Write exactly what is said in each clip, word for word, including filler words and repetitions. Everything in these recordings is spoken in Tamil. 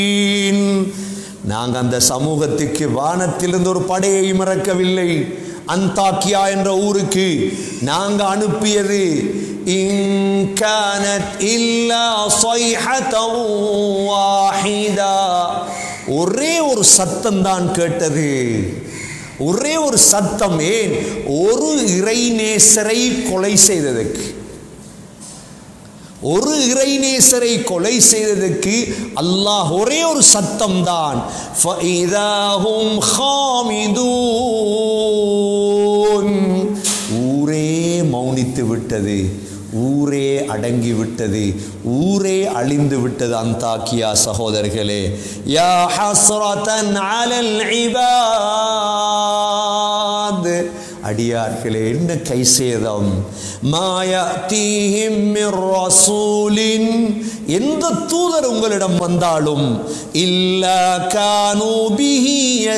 நாங்கள் அந்த சமூகத்துக்கு வானத்திலிருந்து ஒரு படையை இறக்கவில்லை. அந்தாக்கியா என்ற ஊருக்கு நாங்க அனுப்பியது இன் கானத் இல்லா ஸைஹதன் வாஹிதா, ஒரே ஒரு சத்தம் தான் கேட்டது, ஒரே ஒரு சத்தம். ஏன்? ஒரு இறைநேசரை கொலை செய்ததற்கு, ஒரு இறைநேசரை கொலை செய்ததற்கு அல்லாஹ் ஒரே ஒரு சத்தம் தான். ஃபஇதாஹும் ஹாமிதூன், ஊரே மௌனித்து விட்டது, ஊரே அடங்கி விட்டது, ஊரே அழிந்து விட்டது. அந்தாக்கியா சகோதரர்களே, யா ஹஸ்ரதன் அலல் இபாத், அடியார்களே என்ன கைசேதம். மாயதீஹிம் மிர் ரசூலின், எந்த தூதர் உங்களிடம் வந்தாலும் இல்லா கானூ பிஹி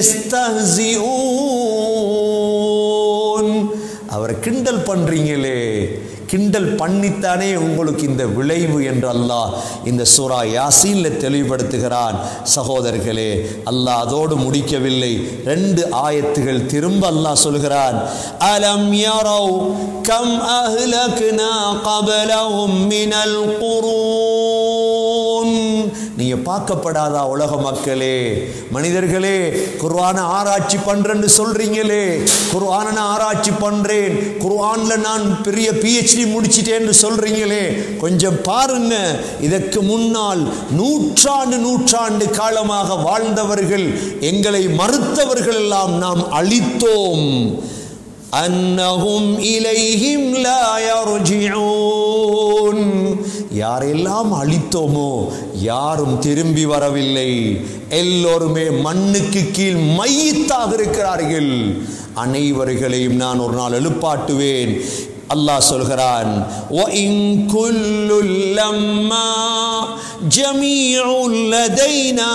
யஸ்தஹ்சிஊன், அவரை கிண்டல் பண்றீங்களே, கிண்டல் பண்ணித்தானே உங்களுக்கு இந்த விளைவு என்று அல்லாஹ் இந்த சூரா யாசீன்ல தெளிவுபடுத்துகிறான். சகோதரர்களே, அல்லாஹ் அதோடு முடிக்கவில்லை. ரெண்டு ஆயத்துகள் திரும்ப அல்லாஹ் சொல்கிறான், அலம் யரவ் கம் அஹ்லக்னா கப்லஹும் மினல் குரூன், நீங்க பார்க்கப்படாதா உலக மக்களே, மனிதர்களே, குர்ஆனை ஆராய்ச்சி பண்றேன்னு சொல்றீங்களே, குர்ஆனை நான் ஆராய்ச்சி பண்றேன், குர்ஆன்ல நான் பெரிய பிஹெச்டி முடிச்சிட்டேன்னு சொல்றீங்களே, கொஞ்சம் பாருங்க, இதற்கு முன்னால் நூற்றாண்டு நூற்றாண்டு காலமாக வாழ்ந்தவர்கள், எங்களை மறுத்தவர்கள் எல்லாம் நாம் அழித்தோம். அன்னஹும் இலைஹிம் லா யர்ஜிஊன், யாரெல்லாம் அழித்தோமோ யாரும் திரும்பி வரவில்லை, எல்லோருமே மண்ணுக்கு கீழ் மையத்தாக இருக்கிறார்கள். அனைவர்களையும் நான் ஒரு நாள் எழுப்பாட்டுவேன். அல்லாஹ் சொல்கிறான், வ இன் குல்லுல் லம்மா ஜமீஉன் லதைனா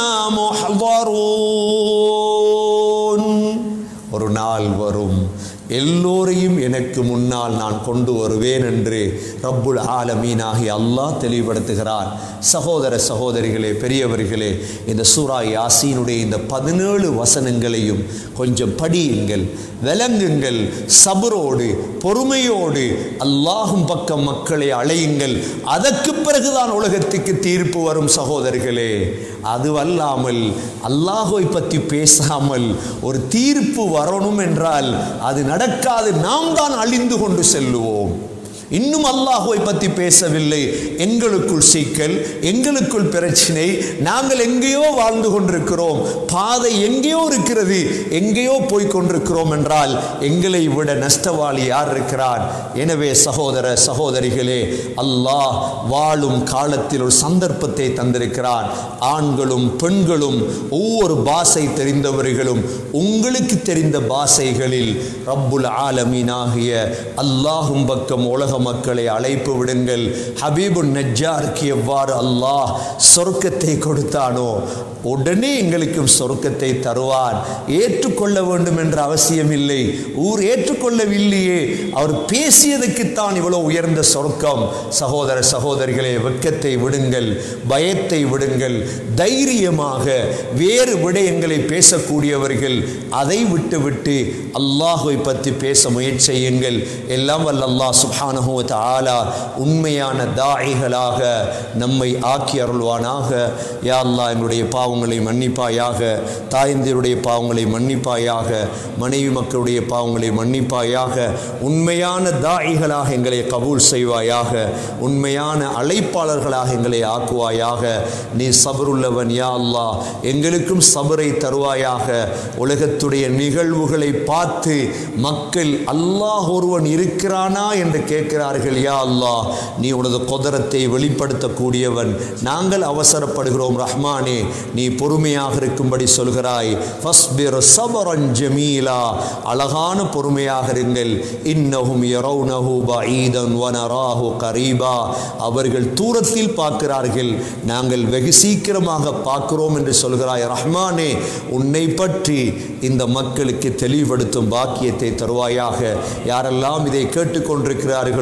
முஹ்தரூன், ஒரு நாள் வரும் எல்லோரையும் எனக்கு முன்னால் நான் கொண்டு வருவேன் என்று ரப்புல் ஆலமீனாகிய அல்லாஹ் தெளிவுபடுத்துகிறான். சகோதர சகோதரிகளே, பெரியவர்களே, இந்த சூரா யாசீனுடைய இந்த பதினேழு வசனங்களையும் கொஞ்சம் படியுங்கள், விளங்குங்கள், சபரோடு பொறுமையோடு அல்லாஹும் பக்கம் மக்களை அழையுங்கள். அதற்கு பிறகுதான் உலகத்துக்கு தீர்ப்பு வரும். சகோதரர்களே, அதுவல்லாமல் அல்லாஹை பற்றி பேசாமல் ஒரு தீர்ப்பு வரணும் என்றால் அது நடக்காது. நாம் தான் அழிந்து கொண்டு செல்லுவோம். இன்னும் அல்லாஹ்வை பற்றி பேசவில்லை, எங்களுக்குள் சிக்கல், எங்களுக்குள் பிரச்சனை, நாங்கள் எங்கேயோ வாழ்ந்து கொண்டிருக்கிறோம், பாதை எங்கேயோ இருக்கிறது, எங்கேயோ போய்கொண்டிருக்கிறோம் என்றால் எங்களை விட நஷ்டவாளி யார் இருக்கிறார்? எனவே சகோதர சகோதரிகளே, அல்லாஹ் வாழும் காலத்தில் ஒரு சந்தர்ப்பத்தை தந்திருக்கிறான். ஆண்களும் பெண்களும் ஒவ்வொரு பாஷை தெரிந்தவர்களும் உங்களுக்கு தெரிந்த பாஷைகளில் ரப்புல் ஆலமீனாகிய அல்லாஹும் பக்கம் உலக மக்களை அழைப்பு விடுங்கள். ஹபீபுன் நஜ்ஜாருக்கு எவ்வாறு அல்லாஹ் சொர்க்கத்தை கொடுத்தானோ உடனே எங்களுக்கும் சொர்க்கத்தை தருவான். ஏற்றுக்கொள்ள வேண்டும் என்ற அவசியம் இல்லை. ஊர் ஏற்றுக்கொள்ளவில்லையே, அவர் பேசியதுக்குத்தான் இவ்வளவு உயர்ந்த சொர்க்கம். சகோதர சகோதரிகளே, வெட்கத்தை விடுங்கள், பயத்தை விடுங்கள், தைரியமாக வேறு விடயங்களை பேசக்கூடியவர்கள் அதை விட்டுவிட்டு அல்லாஹ்வை பற்றி பேச முயற்சி செய்யுங்கள். எல்லாம் வல்ல அல்லாஹ் சுப்ஹானஹு வ தஆலா உண்மையான தாயிகளாக நம்மை ஆக்கி அருள்வானாக. யா அல்லாஹ், எங்களுடைய பாவங்களை மன்னிப்பாயாக, தாயந்தியருடைய பாவங்களை மன்னிப்பாயாக, மனைவி மக்களுடைய பாவங்களை மன்னிப்பாயாக. உண்மையான தாயிகளாக எங்களை கபூல் செய்வாயாக, உண்மையான அழைப்பாளர்களாக எங்களை ஆக்குவாயாக. நீ சபருள்ளவன் யா அல்லாஹ், எங்களுக்கும் சபரை தருவாயாக. உலகத்துடைய நிகழ்வுகளை பார்த்து மக்கள் அல்லாஹ் ஒருவன் இருக்கிறானா என்று கேட்கிறார்கள். யா அல்லாஹ், நீ உனது குதரத்தை வெளிப்படுத்தக்கூடியவன். நாங்கள் அவசரப்படுகிறோம் ரஹ்மானே, நீ பொறுமையாக இருக்கும்படி சொல்கிறாய். ஃபஸ்பிர் சபரன் ஜமீலா, அழகான பொறுமையாக இருங்கள். இன்னஹும் யரவுனஹு பஈதன் வ நராஹு கரீபா, அவர்கள் தூரத்தில் பார்க்கிறார்கள், நாங்கள் வெகு சீக்கிரமாக பார்க்கிறோம் என்று சொல்கிறாய் ரஹ்மானே. உன்னை பற்றி இந்த மக்களுக்கு தெளிவுபடுத்தும் பாக்கியத்தை தருவாயாக. யாரெல்லாம் இதை கேட்டுக்கொண்டிருக்கிறார்களோ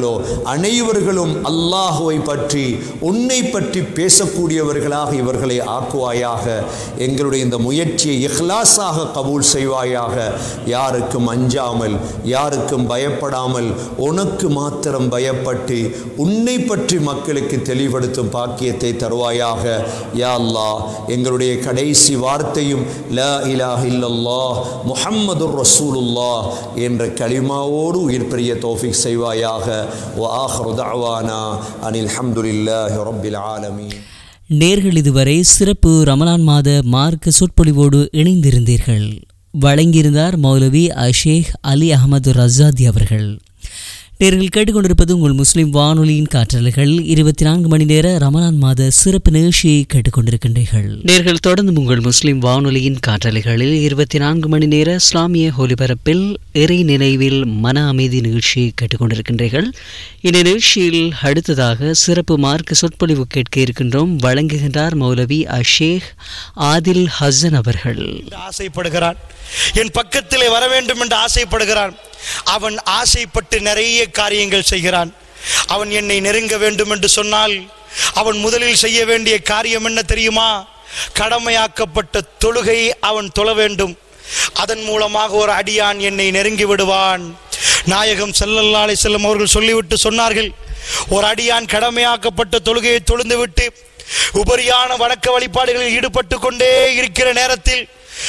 இருக்கிறார்களோ அனைவர்களும் அல்லாஹுவை பற்றி உன்னை பற்றி பேசக்கூடியவர்களாக இவர்களை ஆக்குவாயாக. எங்களுடைய இந்த முயற்சியை இஹ்லாஸாக கபூல் செய்வாயாக. யாருக்கும் அஞ்சாமல், யாருக்கும் பயப்படாமல், உனக்கு மாத்திரம் பயப்பட்டு உன்னை பற்றி மக்களுக்கு தெளிவுபடுத்தும் பாக்கியத்தை தருவாயாக. யா அல்லாஹ், எங்களுடைய கடைசி வார்த்தையும் லா இலாஹ இல்லல்லாஹ் முஹம்மதுர் ரசூலுல்லாஹ் என்ற கலிமாவோடு உயிர் பெரிய தௌஃபீக் செய்வாயாக. வ ஆகிரு தஅவானா அனில் ஹம்துலில்லாஹி ரப்பில் ஆலமீன். நேர்கள் இதுவரை சிறப்பு ரமலான் மாத மார்க்க சொற்பொழிவோடு இணைந்திருந்தீர்கள். வழங்கியிருந்தார் மௌலவி அஷேக் அலி அஹமது ரஸாதி அவர்கள். நேர்கள் கேட்டுக்கொண்டிருப்பது உங்கள் முஸ்லிம் வானொலியின் காற்றலைகள். இருபத்தி நான்கு மணி நேர ரமலான் மாத சிறப்பு நிகழ்ச்சியை கேட்டுக்கொண்டிருக்கின்றீர்கள். நேர்கள் தொடர்ந்து உங்கள் முஸ்லிம் வானொலியின் காற்றலைகளில் இருபத்தி நான்கு மணி நேர இஸ்லாமிய ஒலிபரப்பில் இறை நினைவில் மன அமைதி நிகழ்ச்சியை கேட்டுக்கொண்டிருக்கின்றீர்கள். இந்த நிகழ்ச்சியில் அடுத்ததாக சிறப்பு மார்க்க சொற்பொழிவு கேட்க இருக்கின்றோம். வழங்குகின்றார் மௌலவி அஷேக் ஆதில் ஹசன் அவர்கள். ஆசைப்படுகிறான், என் பக்கத்திலே வர வேண்டும் என்று ஆசைப்படுகிறான். அவன் ஆசைப்பட்டு நிறைய காரியங்கள் செய்கிறான். அவன் என்னை நெருங்க வேண்டும் என்று சொன்னால் அவன் முதலில் செய்ய வேண்டிய காரியம் என்ன தெரியுமா? கடமையாக்கப்பட்ட தொழுகை அவன் தொழ வேண்டும். அதன் மூலமாக ஒரு அடியான் என்னை நெருங்கி விடுவான். நாயகம் ஸல்லல்லாஹு அலைஹி வஸல்லம் அவர்கள் சொல்லிவிட்டு சொன்னார்கள், ஒரு அடியான் கடமையாக்கப்பட்ட தொழுகையை தொழுந்து விட்டு உபரியான வணக்க வழிபாடுகளில் ஈடுபட்டு கொண்டே இருக்கிற நேரத்தில்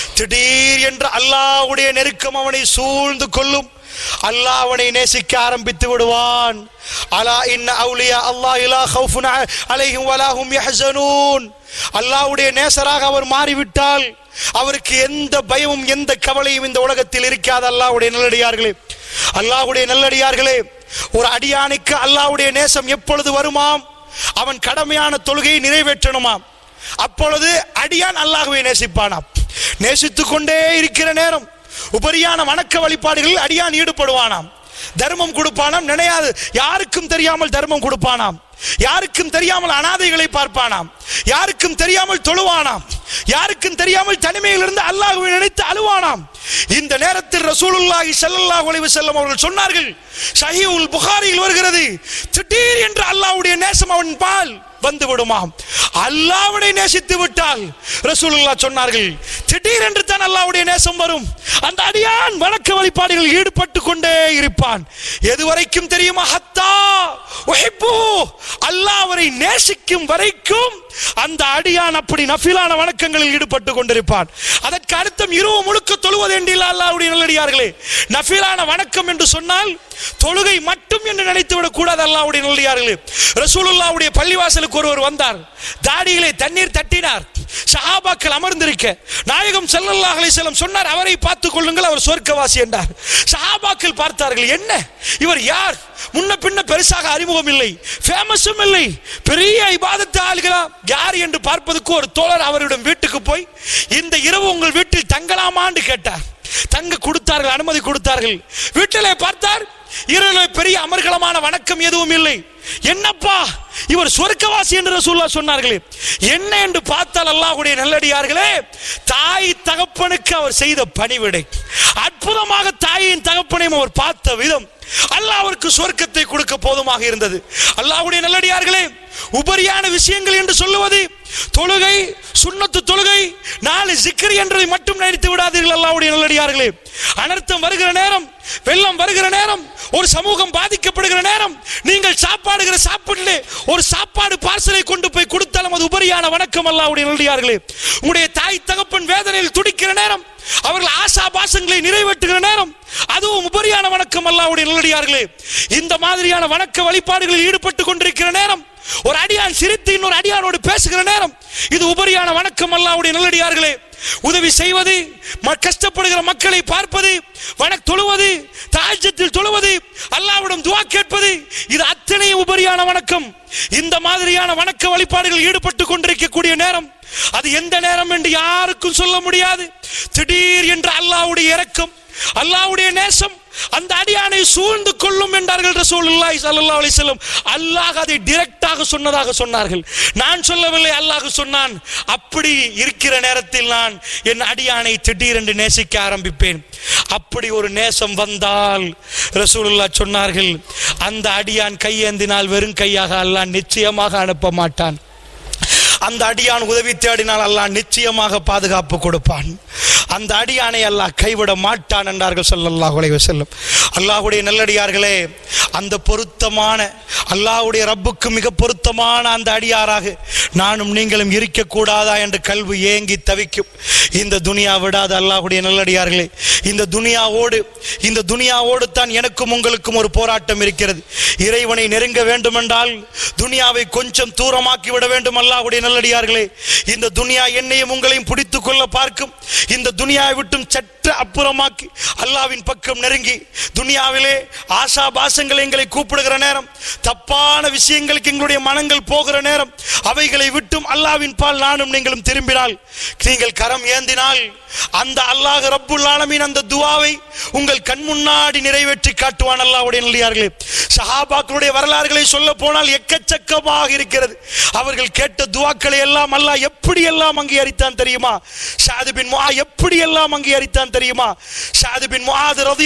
திடீர் என்று அல்லாஹ்வுடைய நெருக்கம் அவனை சூழ்ந்து கொள்ளும். அல்லாஹ் அவனை நேசிக்க ஆரம்பித்து விடுவான். அலா இன்ன அவுலியா அல்லாஹ் லா கௌஃபுன் அலைஹிம் வலா ஹும் யஹ்ஸனூன். அல்லாஹ்வுடைய நேசராக அவர் மாறிவிட்டால் அவருக்கு எந்த பயமும் எந்த கவலையும் இந்த உலகத்தில் இருக்காது. அல்லாஹ்வுடைய நல்லடியார்களே, அல்லாஹ்வுடைய நல்லடியார்களே, ஒரு அடியானுக்கு அல்லாஹ்வுடைய நேசம் எப்பொழுது வருமாம்? அவன் கடமையான தொழுகையை நிறைவேற்றணுமாம். அப்பொழுது அடியான் அல்லாஹ்வை நேசிப்பானாம். நேசித்துக் கொண்டே இருக்கிற நேரம் உபரியான வணக்க வழிபாடுகளில் அடியான் ஈடுபடுவானாம். தர்மம் கொடுப்பானாம், நினையாது யாருக்கும் தெரியாமல் தர்மம் கொடுப்பானாம். யாருக்கும் தெரியாமல் அனாதைகளை பார்ப்பானாம். யாருக்கும் தெரியாமல் தொழுவானாம். யாருக்கும் தெரியாமல் தனிமையிலிருந்து அல்லாஹ்வை நினைத்து அழுவானாம். இந்த நேரத்தில் ரசூலுல்லாஹி ஸல்லல்லாஹு அலைஹி வஸல்லம் அவர்கள் சொன்னார்கள், ஸஹீஹுல் புகாரியில் வருகிறது, திடீர் என்று அல்லாஹ்வுடைய நேசம் அவன் பால் வந்து விடுமாம். அல்லாஹ்வை நேசித்து விட்டால் ரசூலுல்லாஹ் சொன்னார்கள், திடீர் என்று தான் அல்லாஹ்வுடைய நேசம் வரும். அந்த அடியான் வணக்க வழிபாடுகளில் ஈடுபட்டு கொண்டே இருப்பான். எதுவரைக்கும் தெரியுமா? ஹத்தா உஹிப்பு, அல்லாஹ் அவரை நேசிக்கும் வரைக்கும் அந்த அடியான் அப்படி நஃபிலான வணக்கங்களில் ஈடுபட்டு கொண்டிருப்பான். அதற்கு அர்த்தம் இரவு முழுக்க தொழுவது என்றில்லை. அல்லாஹ்வுடைய நல்லடியார்களே, நஃபிலான வணக்கம் என்று சொன்னால் தொழுகை மட்டும் என்று நினைத்து விடக் கூடாது. அல்லாஹ்வுடைய நல்லடியார்களே, ரசூலுல்லாஹ்வுடைய பள்ளிவாசலுக்கு ஒருவர் வந்தார். தாடியிலே தண்ணீர் தட்டினார். சஹாபாக்கள் அமர்ந்திருக்க நாயகம் ஸல்லல்லாஹு அலைஹி வஸல்லம் சொன்னார், அவரை பார்த்துக் கொள்ளுங்கள், அவர் சொர்க்கவாசி என்றார். சஹாபாக்கள் பார்த்தார்கள், என்ன இவர் யார்? முன்ன பின்ன பெருசாக அறிமுகம் இல்லை, ஃபேமஸும் இல்லை, பெரிய இபாதத்து ஆளுகளா யார் என்று பார்ப்பதற்கு ஒரு தோழர் அவரிடம் வீட்டுக்கு போய், இந்த இரவு உங்கள் வீட்டில் தங்கலாமான்னு கேட்டார். தங்க கொடுத்தார்கள், அனுமதி கொடுத்தார்கள். வீட்டிலே பார்த்தார், இரவு பெரிய அமர்கலமான வணக்கம் எதுவும் இல்லை. என்னப்பா இவர் சொர்க்கவாசி என்று ரசூலுல்லாஹ் சொன்னார்களே, என்ன என்று பார்த்தால் அல்லாஹ்வுடைய நல்லடியார்களே, தாய் தகப்பனுக்கு அவர் செய்த பணிவிடை, அற்புதமாக தாயின் தகப்பனையும் அவர் பார்த்த விதம், அல்லாஹ் அவருக்கு சொர்க்கத்தை கொடுக்க போதுமாக இருந்தது. அல்லாஹ்வுடைய நல்லடியார்களே, உபரியான விஷயங்கள் என்று சொல்லுவது தொழுகை, சுன்னத்து தொழுகை, நாலு ஜிக்ர் என்றதை மட்டும் நினைத்து விடாதீர்கள். அல்லாஹ்வுடைய நல்லடியார்களே, அனர்த்தம் வருகிற நேரம், வெள்ளம் வருகிற நேரம், ஒரு சமூகம் பாதிக்கப்படுகிற நேரம், நீங்கள் சாப்பாடுகிற சாப்பாட்டிலே ஒரு சாப்பாடு பார்சலை கொண்டு போய் கொடுத்தாலும் அது உபரியான வணக்கம். அல்லாஹ்வுடைய நல்லடியார்களே, உங்களுடைய தாய் தகப்பன் வேதனையில் துடிக்கிற நேரம், அவர்கள் ஆசா பாசங்களை நிறைவேற்றுகிற நேரம், அதுவும் உபரியான வணக்கம். அல்லாஹ்வுடைய நல்லடியார்களே, இந்த மாதிரியான வணக்க வழிபாடுகளில் ஈடுபட்டு கொண்டிருக்கிற நேரம், ஒரு அடியான் சிரித்து இன்னொரு அடியானோடு பேசுகிற நேரம், இது உபரியான வணக்கம். அல்லாஹ்வுடைய நல்லடியார்களே, உதவி செய்வது, கஷ்டப்படுகிற மக்களை பார்ப்பது, வணக்க தொழுவது, தஹஜ்ஜுதில் தொழுவது, அல்லாஹ்விடம் துஆ கேட்பது, இது அத்தனை உபரியான வணக்கம். இந்த மாதிரியான வணக்க வழிபாடுகளில் ஈடுபட்டு கொண்டிருக்கக்கூடிய நேரம், அது எந்த நேரம் என்று யாருக்கும் சொல்ல முடியாது. திடீர் என்று அல்லாஹ்வுடைய இரக்கம், அல்லாஹ்வுடைய நேசம் அந்த அடியானை சூழ்ந்து கொள்ளும் என்றார்கள் ரசூலுல்லாஹி ஸல்லல்லாஹு அலைஹி வஸல்லம். அல்லாஹ் அதை டைரக்டாக சொன்னதாக சொன்னார்கள், நான் சொல்லவில்லை, அல்லாஹ் சொன்னான். அப்படி இருக்கிற நேரத்தில் நான் என் அடியானை திடீரென்று நேசிக்க ஆரம்பிப்பேன். அப்படி ஒரு நேசம் வந்தால் ரசூலுல்லாஹ் சொன்னார்கள், அந்த அடியான் கையேந்தினால் வெறும் கையாக அல்லாஹ் நிச்சயமாக அனுப்ப மாட்டான். அந்த அடியான் உதவி தேடினால் அல்லாஹ் நிச்சயமாக பாதுகாப்பு கொடுப்பான். அந்த அடியானை அல்லாஹ் கைவிட மாட்டான் என்றார்கள் ஸல்லல்லாஹு அலைஹி வஸல்லம். அல்லாஹ்வுடைய நல்லடியார்களே, அந்த பொருத்தமான அல்லாஹ்வுடைய ரப்புக்கு மிக பொருத்தமான அந்த அடியாராக நானும் நீங்களும் இருக்கக்கூடாதா என்று கல்வி ஏங்கி தவிக்கும். இந்த துனியா விடாத அல்லாஹ்வுடைய நல்லடியார்களே, இந்த துனியாவோடு இந்த துனியாவோடு தான் எனக்கும் உங்களுக்கும் ஒரு போராட்டம் இருக்கிறது. இறைவனை நெருங்க வேண்டுமென்றால் துனியாவை கொஞ்சம் தூரமாக்கி விட வேண்டும். அல்லாஹ்வுடைய நல்லடியார்களே, இந்த துனியா என்னையும் உங்களையும் பிடித்து கொள்ள பார்க்கும். இந்த துனியாவை விட்டும் சற்று அப்புறமாக்கி அல்லாஹ்வின் பக்கம் நெருங்கி, துனியாவிலே ஆசா பாசங்கள் எங்களை கூப்பிடுகிற நேரம், தப்பான விஷயங்களுக்கு எங்களுடைய மனங்கள் போகிற நேரம், அவைகளை விட்டும் அல்லாஹ்வின் பால் நானும் நீங்களும் திரும்பினால், நீங்கள் கரம் ஏந்தினால், அந்த அல்லாஹ் ரப்புல் ஆலமீன் அந்த துஆவை உங்கள் கண் முன்னாடி நிறைவேற்றி காட்டுவான். அல்லாஹ்வுடைய நல்லடியார்களே, சஹாபாக்களுடைய வரலாறுகளை சொல்ல போனால் எக்கச்சக்கமாக இருக்கிறது. அவர்கள் கேட்ட துஆக்களை எல்லாம் அல்லாஹ் எப்படி எல்லாம் அங்கீகரித்தான் தெரியுமா? ஸஅத் பின் முஆத் எப்படி எல்லாம் அங்கீகரித்தான் தெரியுமா? ஸஅத் பின் முஆத்